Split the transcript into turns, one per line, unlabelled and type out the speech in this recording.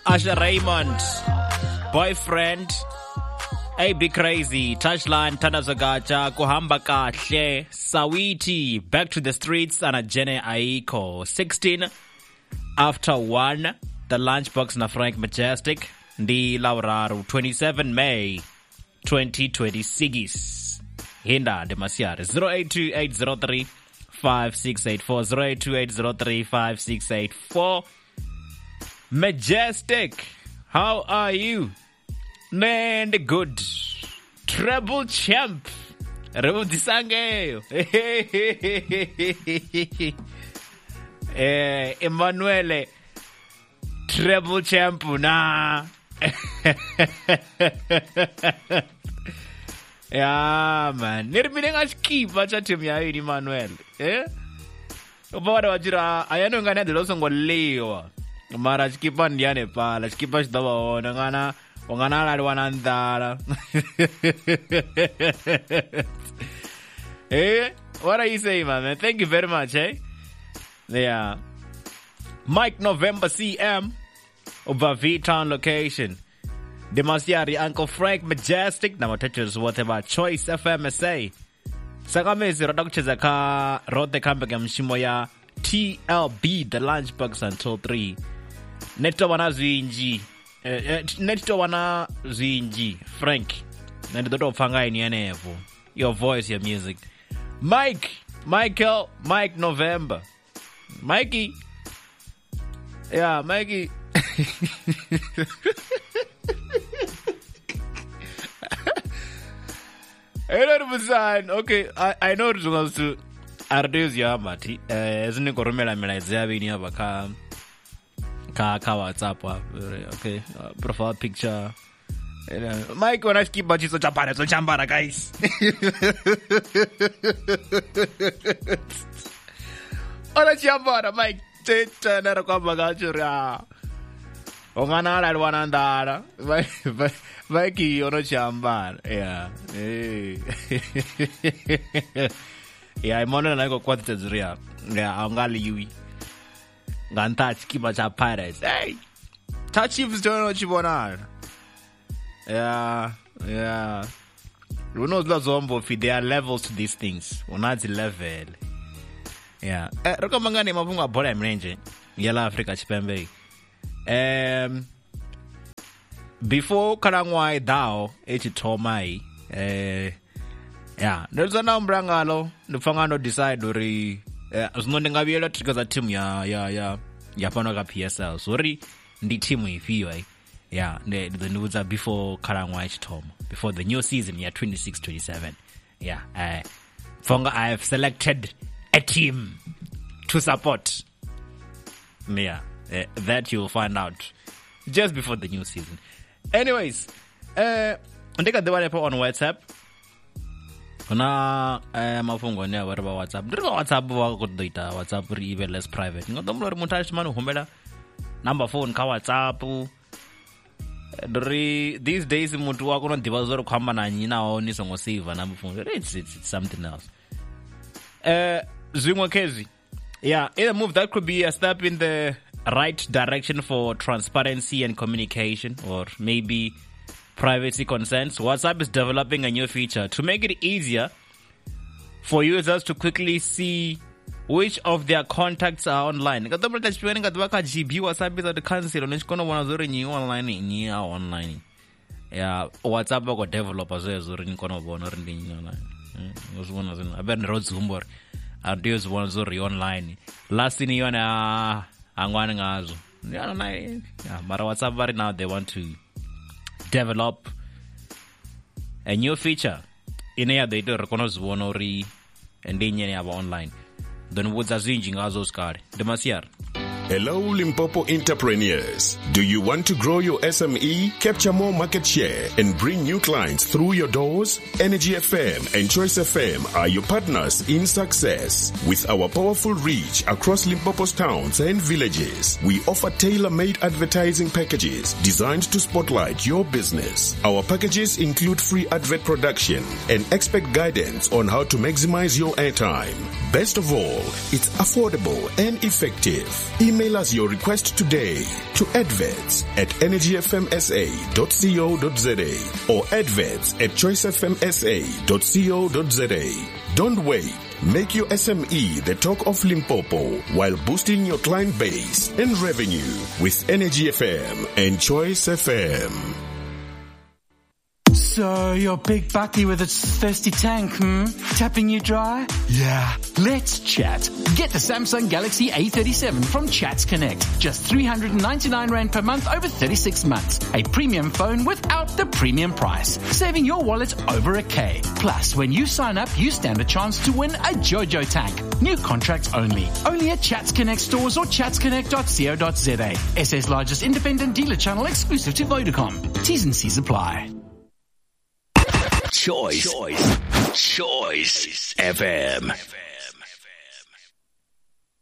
Asha Raymond, Boyfriend, AB Crazy, Touchline, Tanda Zagaja, Kuhamba Kahle, Sawiti, Back to the Streets, and Jene Aiko. 16 after 1, The Lunchbox na Frank Majestic, Ndi Lauraru, 27 May 2026. Hinda Demasiar, 082-803-5684, 082-803-5684. Majestic, how are you? And good. Treble champ. Rebu Disange. Emanuele. Treble champ na. Yeah, man. Nirmininga skipa cha timu ya hii Emanuele. Ubawada wajira ayano ngana diloso ngolewa. Mara skipa ndiane pala. Skipa shidaba ona ngana. Ongana alwanandala. Hey, what are you saying, man? Thank you very much, eh? Yeah. Mike November CM over V-Town location. Demasiari Uncle Frank Majestic. Na matachos whatever Choice FMSA. Sakamezi rodokcheza ka rote kambege mshimo ya TLB The Lunchbox until 3. Neto wanazuinji. Neto wana zinji Frank Nendoto fangai ni enevo. Your voice, your music. Michael, Mike November. Mikey. Yeah, Mikey. Okay, I know it's supposed to Ardeus Yamati. Isn't it Coromela Melazavini Abaka? WhatsApp, okay, profile picture. Mike, when I skip budget, so chambara, guys. Ola chambara, Mike. Tena rakamba gachura. Ongana la wanandara. Mike, ono chambara. Yeah. Yeah, I'm on like a quarter real. Yeah, I'm gali yui. Gantach kiba cha pirates. Hey, touch chips don't know what you want. Yeah. You know the zombo fi there are levels to these things. Unazi level. Yeah. Rokamangani mapunga bola mrenje. Yala Africa chipembe. Before Karangwai Dao Tomai. Yeah. There's a number ngalo. Nufangano decide uri. Zinonengabiela tukaza timu ya panoga PSL. Sorry, ndi timu ifiwa. Yeah, the news are before Karangwa Tom, before the new season, yeah, 26-27. Yeah, Fonga, I have selected a team to support. Yeah, that you'll find out just before the new season. Anyways, ndika the one on WhatsApp. Kuna mafungo ne whatever WhatsApp. Ndika WhatsApp wa kudoita WhatsApp ri even less private. Ngodomlo mutashi manu humbela number phone ka WhatsApp. These days mutu wako no divazoro kwamba na nyina oni songo save number phone. It's something else. Zwingwa kezi. Yeah, either move that could be a step in the right direction for transparency and communication, or maybe privacy concerns. WhatsApp is developing a new feature to make it easier for users to quickly see which of their contacts are online. WhatsApp is the cancel on online. Yeah, WhatsApp got developers as online. I've been roads humor. Ideas ones online. Last thing you wanna angwangazo. Yeah, but WhatsApp right now they want to develop a new feature in here they do recognize one or and then online. Then what's a zinging as Oscar? Demasiar.
Hello, Limpopo entrepreneurs. Do you want to grow your SME, capture more market share, and bring new clients through your doors? Energy FM and Choice FM are your partners in success. With our powerful reach across Limpopo's towns and villages, we offer tailor-made advertising packages designed to spotlight your business. Our packages include free advert production and expert guidance on how to maximize your airtime. Best of all, it's affordable and effective. Email us your request today to adverts@energyfmsa.co.za or adverts@choicefmsa.co.za. Don't wait. Make your SME the talk of Limpopo while boosting your client base and revenue with Energy FM and Choice FM.
So, your big bucky with its thirsty tank, tapping you dry? Yeah, let's chat. Get the Samsung Galaxy A37 from Chats Connect. Just 399 Rand per month over 36 months. A premium phone without the premium price. Saving your wallet over a K. Plus, when you sign up, you stand a chance to win a Jojo tank. New contracts only. Only at Chats Connect stores or chatsconnect.co.za. SA's largest independent dealer channel exclusive to Vodacom. T's and C's apply.
Choice FM.